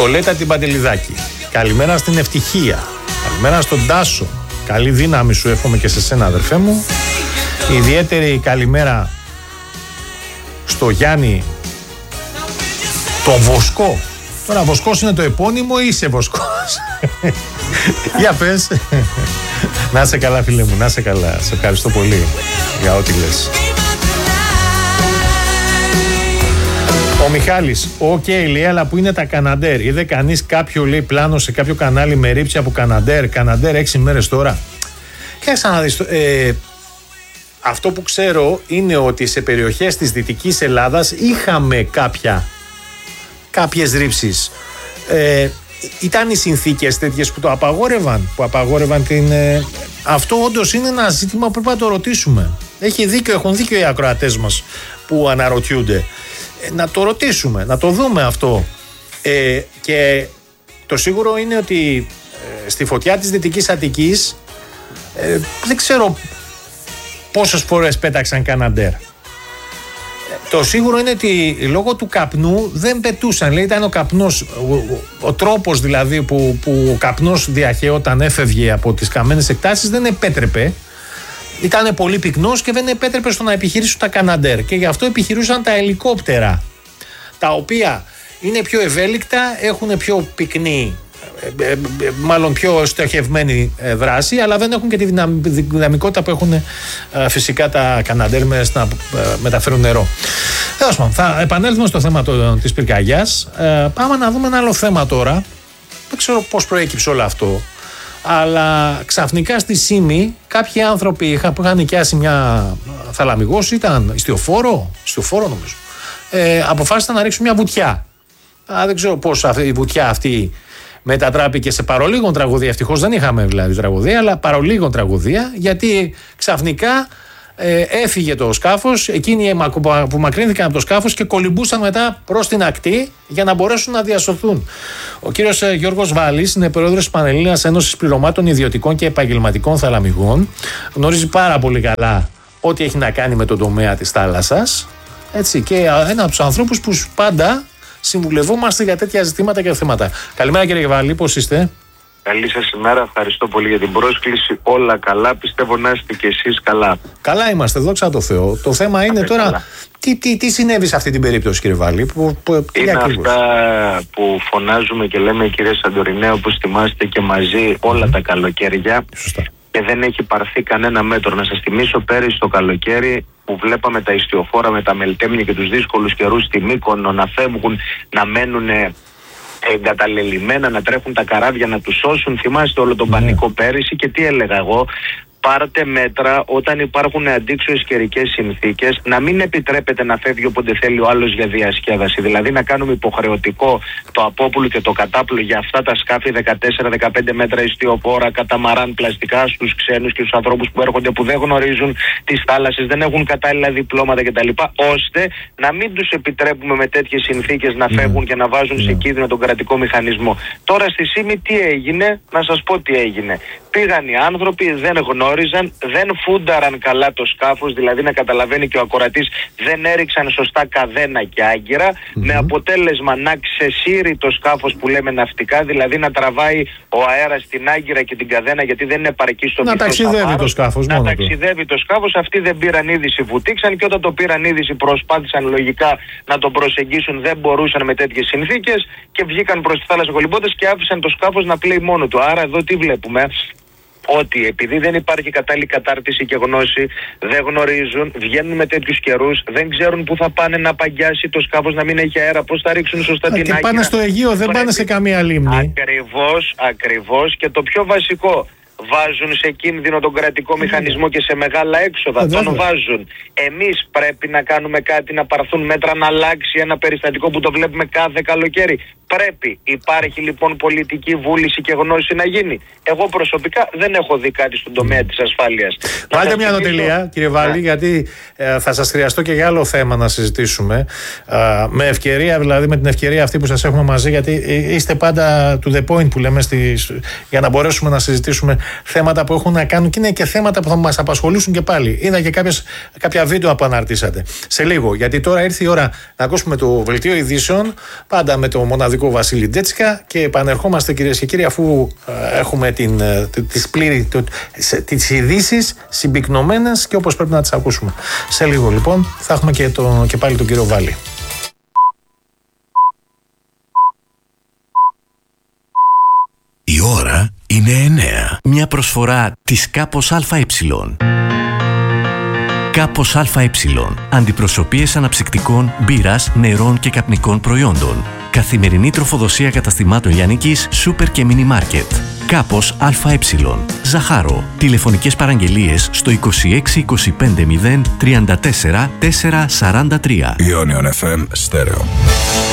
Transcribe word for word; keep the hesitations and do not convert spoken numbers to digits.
Νικολέτα την Παντελιδάκη. Καλημέρα στην Ευτυχία. Καλημέρα στον Τάσο. Καλή δύναμη σου εύχομαι και σε σένα, αδερφέ μου. Ιδιαίτερη καλημέρα στο Γιάννη το Βοσκό. Τώρα Βοσκός είναι το επώνυμο ή είσαι Βοσκός? Για πες. Να είσαι καλά φίλε μου, να είσαι καλά. Σε ευχαριστώ πολύ για ό,τι λες. Ο Μιχάλης, οκ, okay, λέει, αλλά που είναι τα Καναντέρ? Είδε κανείς κάποιο, λέει, πλάνο σε κάποιο κανάλι με ρήψη από Καναντέρ? Καναντέρ έξι μέρες τώρα. Κοίταξε να δεις, ε, αυτό που ξέρω είναι ότι σε περιοχές της Δυτικής Ελλάδας είχαμε κάποια, κάποιες ρήψεις. Ε, ήταν οι συνθήκες τέτοιες που το απαγόρευαν, που απαγόρευαν την... Ε, αυτό όντως είναι ένα ζήτημα που πρέπει να το ρωτήσουμε. Έχει δίκιο, έχουν δίκιο οι ακροατές μας που αναρωτιούνται. Ε, να το ρωτήσουμε, να το δούμε αυτό. Ε, και το σίγουρο είναι ότι ε, στη φωτιά της Δυτικής Αττικής ε, δεν ξέρω πόσες φορές πέταξαν Καναντέρ. Το σίγουρο είναι ότι λόγω του καπνού δεν πετούσαν. Λέει, ήταν ο καπνός, ο, ο, ο τρόπος δηλαδή που, που ο καπνός διαχέονταν, έφευγε από τις καμένες εκτάσεις, δεν επέτρεπε. Ήταν πολύ πυκνός και δεν επέτρεπε στο να επιχειρήσουν τα Καναντέρ. Και γι' αυτό επιχειρούσαν τα ελικόπτερα, τα οποία είναι πιο ευέλικτα, έχουν πιο πυκνή, ε, ε, μάλλον πιο στοχευμένη ε, δράση, αλλά δεν έχουν και τη δυναμ, δυναμικότητα που έχουν ε, φυσικά τα Καναντέρ με να ε, μεταφέρουν νερό. Τέλος πάντων, θα επανέλθουμε στο θέμα το, της πυρκαγιάς. Ε, πάμε να δούμε ένα άλλο θέμα τώρα. Δεν ξέρω πώς προέκυψε όλο αυτό, αλλά ξαφνικά στη Σύμη κάποιοι άνθρωποι είχα, που είχαν νοικιάσει μια θαλαμιγός, ήταν ιστιοφόρο, ιστιοφόρο νομίζω, ε, αποφάσισαν να ρίξουν μια βουτιά. Α, δεν ξέρω πώς αυτή, η βουτιά αυτή μετατράπηκε σε παρολίγων τραγωδία. Ευτυχώς δεν είχαμε δηλαδή τραγωδία, αλλά παρολίγων τραγωδία, γιατί ξαφνικά ε, έφυγε το σκάφος, εκείνοι που μακρύνθηκαν από το σκάφος και κολυμπούσαν μετά προς την ακτή για να μπορέσουν να διασωθούν. Ο κύριος ε, Γιώργος Βάλλης είναι πρόεδρος της Πανελλήνιας Ένωσης Πληρωμάτων Ιδιωτικών και Επαγγελματικών Θαλαμιγών. Γνωρίζει πάρα πολύ καλά ό,τι έχει να κάνει με τον τομέα της θάλασσας. Έτσι, και ένα από τους ανθρώπους που πάντα συμβουλευόμαστε για τέτοια ζητήματα και θέματα. Καλημέρα κύριε Βάλλη, πώς είστε? Καλή σας ημέρα, ευχαριστώ πολύ για την πρόσκληση. Όλα καλά, πιστεύω να είστε και εσείς καλά. Καλά είμαστε, δόξα τω Θεώ. Το θέμα είναι Άρα, τώρα, τι, τι, τι συνέβη σε αυτή την περίπτωση κύριε Βάλλη? Που, που, είναι αυτά που φωνάζουμε και λέμε κύριε Σαντορινέ, όπως θυμάστε και μαζί όλα mm. τα καλοκαίρια. Σωστά. Και δεν έχει πάρθει κανένα μέτρο. Να σας θυμίσω πέρυσι το καλοκαίρι που βλέπαμε τα ιστιοφόρα με τα μελτέμνια και τους δύσκολους καιρούς στη Μύκονο να φεύγουν, να μένουν εγκαταλελειμμένα, να τρέχουν τα καράβια να τους σώσουν. Θυμάστε όλο τον πανικό πέρυσι και τι έλεγα εγώ? Πάρτε μέτρα όταν υπάρχουν αντίξωες καιρικές συνθήκες, να μην επιτρέπεται να φεύγει όποτε θέλει ο άλλος για διασκέδαση. Δηλαδή να κάνουμε υποχρεωτικό το απόπουλο και το κατάπλο για αυτά τα σκάφη δεκατέσσερα δεκαπέντε μέτρα ιστιοφόρα, καταμαράν, πλαστικά στους ξένους και στους ανθρώπους που έρχονται που δεν γνωρίζουν τις θάλασσες, δεν έχουν κατάλληλα διπλώματα κτλ. Ώστε να μην τους επιτρέπουμε με τέτοιες συνθήκες να φεύγουν mm. και να βάζουν mm. σε κίνδυνο τον κρατικό μηχανισμό. Τώρα στη Σύμη τι έγινε? Να σας πω τι έγινε. Πήγαν οι άνθρωποι, δεν γνώριζαν, δεν φούνταραν καλά το σκάφος, δηλαδή να καταλαβαίνει και ο ακροατής, δεν έριξαν σωστά καδένα και άγκυρα, mm-hmm. με αποτέλεσμα να ξεσύρει το σκάφος που λέμε ναυτικά, δηλαδή να τραβάει ο αέρας στην άγκυρα και την καδένα, γιατί δεν είναι επαρκή στο να ταξιδεύει σαφάρος, το σκάφος. Να ταξιδεύει το σκάφος, αυτοί δεν πήραν είδηση, βουτήξαν και όταν το πήραν είδηση προσπάθησαν λογικά να τον προσεγγίσουν, δεν μπορούσαν με τέτοιες συνθήκες και βγήκαν προς τη θάλασσα κολυμπώντας και άφησαν το σκάφος να πλέει μόνο του. Άρα εδώ τι βλέπουμε? Ότι επειδή δεν υπάρχει κατάλληλη κατάρτιση και γνώση, δεν γνωρίζουν, βγαίνουν με τέτοιους καιρούς, δεν ξέρουν πού θα πάνε να παγιάσει το σκάφος, να μην έχει αέρα, πώς θα ρίξουν σωστά την άγκυρα. Και πάνε στο Αιγαίο, δεν Πρέπει... πάνε σε καμία λίμνη. Ακριβώς, ακριβώς. Και το πιο βασικό, βάζουν σε κίνδυνο τον κρατικό μηχανισμό και σε μεγάλα έξοδα. Ε, τον βάζουν. Εμείς πρέπει να κάνουμε κάτι, να πάρθουν μέτρα, να αλλάξει ένα περιστατικό που το βλέπουμε κάθε καλοκαίρι. Πρέπει. Υπάρχει λοιπόν πολιτική βούληση και γνώση να γίνει? Εγώ προσωπικά δεν έχω δει κάτι στον τομέα της ασφάλειας. Βάλτε μια νοτελεία, κύριε Βάλλη, γιατί ε, θα σας χρειαστώ και για άλλο θέμα να συζητήσουμε. Ε, με ευκαιρία, δηλαδή με την ευκαιρία αυτή που σας έχουμε μαζί, γιατί είστε πάντα to the point που λέμε, στη, για να μπορέσουμε να συζητήσουμε θέματα που έχουν να κάνουν και είναι και θέματα που θα μας απασχολήσουν και πάλι. Είδα και κάποιες, κάποια βίντεο που αναρτήσατε. Σε λίγο, γιατί τώρα ήρθε η ώρα να ακούσουμε το Βελτίο Ειδήσεων, πάντα με το μοναδικό Βασίλη Ντέτσικα, και επανερχόμαστε, κυρίες και κύριοι, αφού ε, έχουμε την, ε, τις, πλήρη, το, τις ειδήσεις συμπυκνωμένες και όπως πρέπει να τις ακούσουμε. Σε λίγο λοιπόν θα έχουμε και, το, και πάλι τον κύριο Βάλη. Η ώρα είναι εννέα. Μια προσφορά της Κάπος ΑΕ. Κάπος ΑΕ. Αντιπροσωπείες αναψυκτικών, μπύρας, νερών και καπνικών προϊόντων. Καθημερινή τροφοδοσία καταστημάτων λιανικής, σούπερ και μίνι μάρκετ. Κάπος ΑΕ. Ζαχάρο. Τηλεφωνικές παραγγελίες στο είκοσι έξι είκοσι πέντε μηδέν τριάντα τέσσερα τετρακόσια σαράντα τρία. Ionion εφ εμ Stereo.